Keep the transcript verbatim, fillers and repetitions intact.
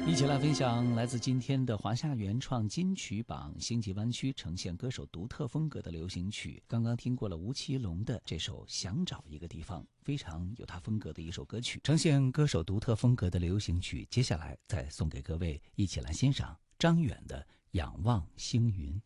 一起来分享来自今天的华夏原创金曲榜，星际湾区呈现歌手独特风格的流行曲。刚刚听过了吴奇隆的这首《想找一个地方》，非常有他风格的一首歌曲，呈现歌手独特风格的流行曲。接下来再送给各位一起来欣赏张远的《仰望星云》。